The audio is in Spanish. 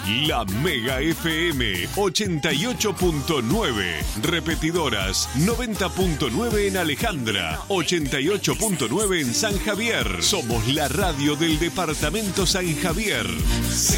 La Mega FM 88.9. Repetidoras 90.9 en Alejandra, 88.9 en San Javier. Somos la radio del departamento San Javier.